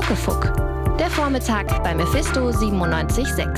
Muckefuck. Der Vormittag bei Mephisto 97.6.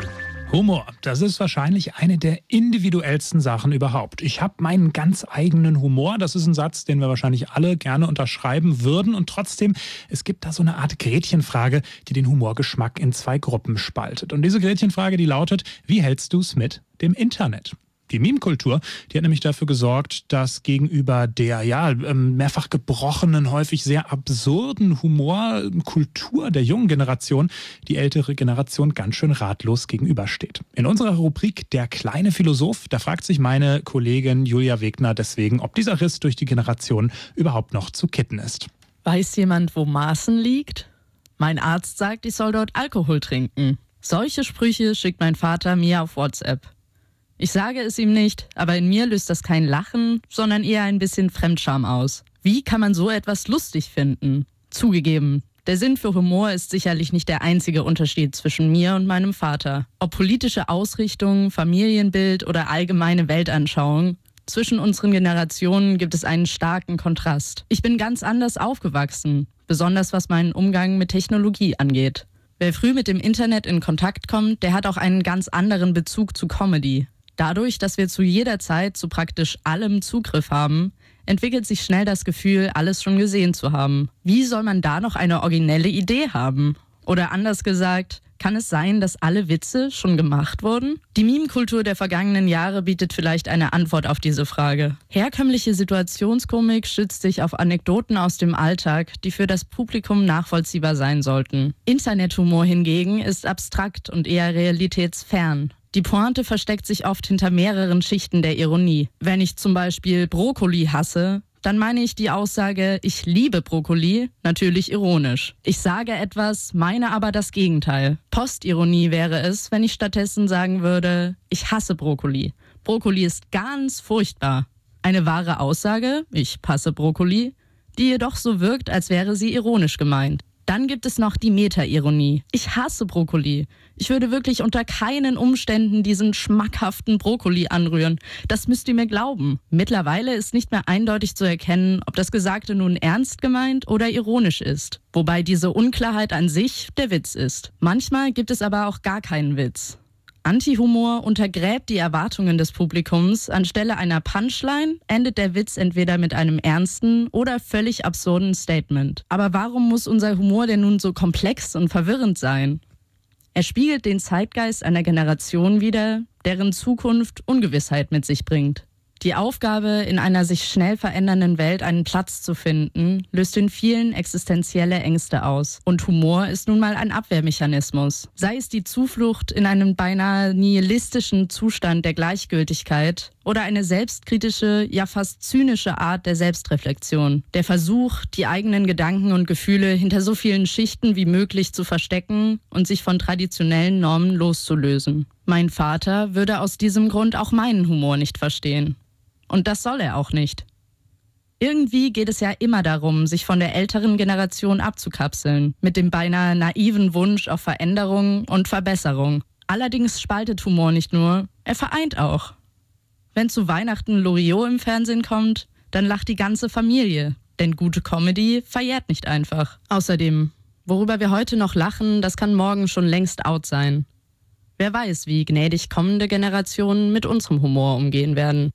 Humor, das ist wahrscheinlich eine der individuellsten Sachen überhaupt. Ich habe meinen ganz eigenen Humor. Das ist ein Satz, den wir wahrscheinlich alle gerne unterschreiben würden. Und trotzdem, es gibt da so eine Art Gretchenfrage, die den Humorgeschmack in zwei Gruppen spaltet. Und diese Gretchenfrage, die lautet: Wie hältst du es mit dem Internet? Die Meme-Kultur, die hat nämlich dafür gesorgt, dass gegenüber der mehrfach gebrochenen, häufig sehr absurden Humorkultur der jungen Generation die ältere Generation ganz schön ratlos gegenübersteht. In unserer Rubrik Der kleine Philosoph, da fragt sich meine Kollegin Julia Wegner deswegen, ob dieser Riss durch die Generation überhaupt noch zu kitten ist. Weiß jemand, wo Maßen liegt? Mein Arzt sagt, ich soll dort Alkohol trinken. Solche Sprüche schickt mein Vater mir auf WhatsApp. Ich sage es ihm nicht, aber in mir löst das kein Lachen, sondern eher ein bisschen Fremdscham aus. Wie kann man so etwas lustig finden? Zugegeben, der Sinn für Humor ist sicherlich nicht der einzige Unterschied zwischen mir und meinem Vater. Ob politische Ausrichtung, Familienbild oder allgemeine Weltanschauung, zwischen unseren Generationen gibt es einen starken Kontrast. Ich bin ganz anders aufgewachsen, besonders was meinen Umgang mit Technologie angeht. Wer früh mit dem Internet in Kontakt kommt, der hat auch einen ganz anderen Bezug zu Comedy. Dadurch, dass wir zu jeder Zeit zu praktisch allem Zugriff haben, entwickelt sich schnell das Gefühl, alles schon gesehen zu haben. Wie soll man da noch eine originelle Idee haben? Oder anders gesagt, kann es sein, dass alle Witze schon gemacht wurden? Die Meme-Kultur der vergangenen Jahre bietet vielleicht eine Antwort auf diese Frage. Herkömmliche Situationskomik stützt sich auf Anekdoten aus dem Alltag, die für das Publikum nachvollziehbar sein sollten. Internethumor hingegen ist abstrakt und eher realitätsfern. Die Pointe versteckt sich oft hinter mehreren Schichten der Ironie. Wenn ich zum Beispiel Brokkoli hasse, dann meine ich die Aussage, ich liebe Brokkoli, natürlich ironisch. Ich sage etwas, meine aber das Gegenteil. Postironie wäre es, wenn ich stattdessen sagen würde, ich hasse Brokkoli. Brokkoli ist ganz furchtbar. Eine wahre Aussage, ich hasse Brokkoli, die jedoch so wirkt, als wäre sie ironisch gemeint. Dann gibt es noch die Meta-Ironie. Ich hasse Brokkoli. Ich würde wirklich unter keinen Umständen diesen schmackhaften Brokkoli anrühren. Das müsst ihr mir glauben. Mittlerweile ist nicht mehr eindeutig zu erkennen, ob das Gesagte nun ernst gemeint oder ironisch ist. Wobei diese Unklarheit an sich der Witz ist. Manchmal gibt es aber auch gar keinen Witz. Anti-Humor untergräbt die Erwartungen des Publikums. Anstelle einer Punchline endet der Witz entweder mit einem ernsten oder völlig absurden Statement. Aber warum muss unser Humor denn nun so komplex und verwirrend sein? Er spiegelt den Zeitgeist einer Generation wider, deren Zukunft Ungewissheit mit sich bringt. Die Aufgabe, in einer sich schnell verändernden Welt einen Platz zu finden, löst in vielen existenzielle Ängste aus. Und Humor ist nun mal ein Abwehrmechanismus. Sei es die Zuflucht in einen beinahe nihilistischen Zustand der Gleichgültigkeit oder eine selbstkritische, ja fast zynische Art der Selbstreflexion. Der Versuch, die eigenen Gedanken und Gefühle hinter so vielen Schichten wie möglich zu verstecken und sich von traditionellen Normen loszulösen. Mein Vater würde aus diesem Grund auch meinen Humor nicht verstehen. Und das soll er auch nicht. Irgendwie geht es ja immer darum, sich von der älteren Generation abzukapseln, mit dem beinahe naiven Wunsch auf Veränderung und Verbesserung. Allerdings spaltet Humor nicht nur, er vereint auch. Wenn zu Weihnachten Loriot im Fernsehen kommt, dann lacht die ganze Familie, denn gute Comedy verjährt nicht einfach. Außerdem, worüber wir heute noch lachen, das kann morgen schon längst out sein. Wer weiß, wie gnädig kommende Generationen mit unserem Humor umgehen werden.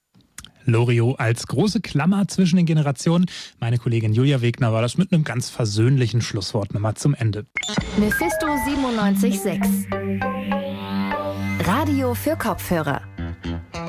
Loriot als große Klammer zwischen den Generationen. Meine Kollegin Julia Wegner war das mit einem ganz versöhnlichen Schlusswort nochmal zum Ende. Mephisto 97.6. Radio für Kopfhörer.